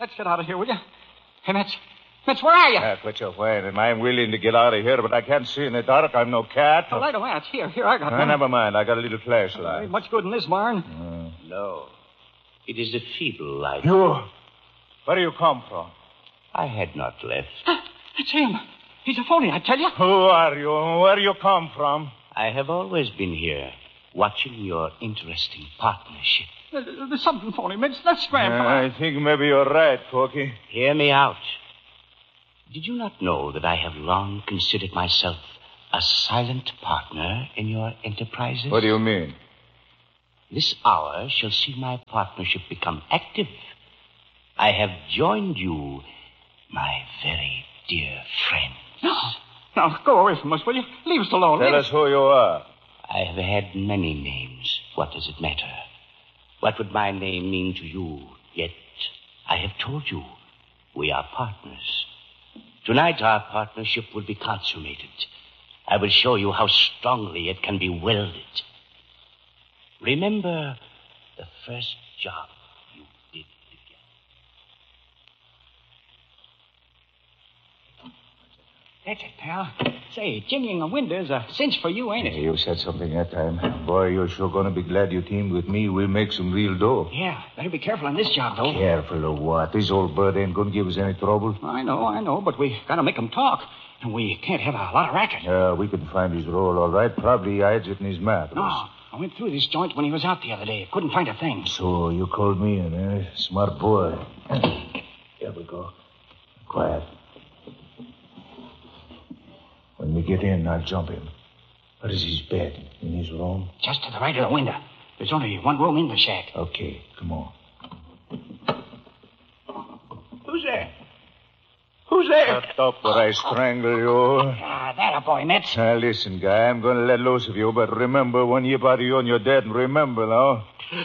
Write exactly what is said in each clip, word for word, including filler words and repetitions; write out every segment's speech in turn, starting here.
let's get out of here, will you? Hey, Mitch. Mitch, where are you? Yeah, quit your whining. I'm willing to get out of here, but I can't see in the dark. I'm no cat. Oh, light a match. Here, here, I got Uh, one. never mind. I got a little Uh, flashlight. ain't much good in this barn. Uh, No. It is a feeble light. you? Where do you come from? I had not left. It's him. He's a phony, I tell you. Who are you? Where do you come from? I have always been here, watching your interesting partnership. Uh, There's something phony, Mitch. Let's scram. Come Uh, on. I think maybe you're right, Corky. Hear me out. Did you not know that I have long considered myself a silent partner in your enterprises? What do you mean? This hour shall see my partnership become active. I have joined you, my very dear friends. No. No, go away from us, will you? Leave us alone. Tell Leave us who you are. I have had many names. What does it matter? What would my name mean to you? Yet, I have told you, we are partners. Tonight, our partnership will be consummated. I will show you how strongly it can be welded. Remember the first job you did together. That's it, pal. Say, jingling a window's a cinch for you, ain't it? You said something that time. Boy, you're sure going to be glad you teamed with me. We'll make some real dough. Yeah, better be careful on this job, though. Careful of what? This old bird ain't going to give us any trouble. I know, I know, but we gotta make 'em talk. And we can't have a lot of racket. Yeah, we can find his roll all right. Probably he hides it in his mattress. No, I went through this joint when he was out the other day. Couldn't find a thing. So you called me in, eh? Smart boy. Here we go. Quiet. When we get in, I'll jump him. Where is his bed? In his room? Just to the right of the window. There's only one room in the shack. Okay, come on. Who's there? Who's there? Shut up or I strangle you. Ah, that a boy, Mitch. Now, listen, guy, I'm going to let loose of you, but remember, when you body you and you're dead, and remember, now.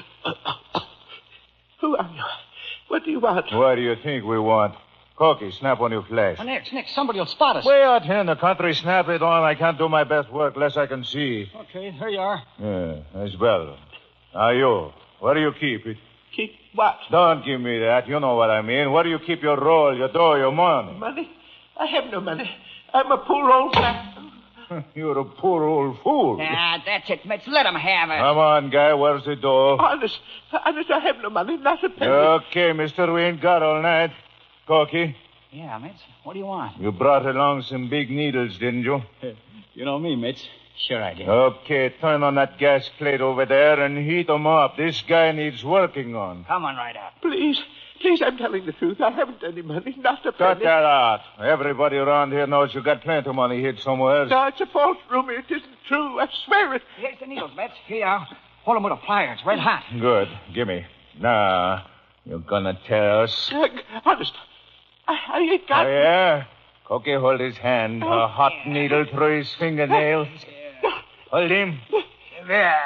Who are you? What do you want? What do you think we want? Corky, snap on your flash. Oh, Nick, Nick, somebody will spot us. Way out here in the country, snap it on. I can't do my best work unless I can see. Okay, here you are. Yeah, that's well. Now, you, where do you keep it? Keep what? Don't give me that. You know what I mean. Where do you keep your roll, your dough, your money? Money? I have no money. I'm a poor old man. You're a poor old fool. Ah, that's it, Mitch. Let 'em have it. Come on, guy. Where's the dough? Honest, honest, I have no money, not a penny. Okay, mister, we ain't got all night. Corky, Yeah, Mitch. What do you want? you brought along some big needles, didn't you? You know me, Mitch. Sure I did. Okay, turn on that gas plate over there and heat 'em up. This guy needs working on. Come on right up. Please, please, I'm telling the truth. I haven't any money, not a Cut penny. that out. Everybody around here knows you got plenty of money hid somewhere. No, it's a false rumor. It isn't true. I swear it. Here's the needles, Mitch. Here you are. Hold 'em with a pliers. Red hot. Good. Gimme. Nah, you're gonna tell us. Uh, honest, I, I ain't got... Oh, yeah? Corky, hold his hand. A hot needle through his fingernails. Hold him. There.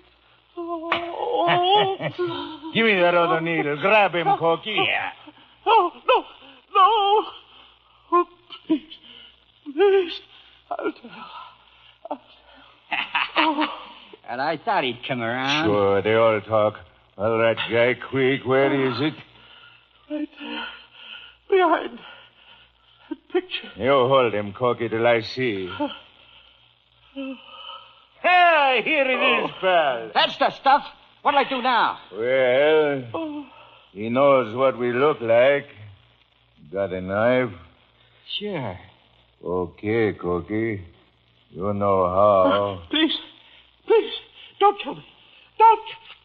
Oh. Give me that other needle. Grab him, Corky. Yeah. Oh, no, no. Oh, please, please. I'll tell. I'll tell. And I thought he'd come around. Sure, they all talk. All right, guy, quick. Where is it? Right there. Behind that picture. You hold him, Corky, till I see. Hey, here it is, pal. That's the stuff. What'll I do now? Well, Oh, he knows what we look like. Got a knife? Sure. Okay, Corky. You know how. please, please, don't kill me. Don't.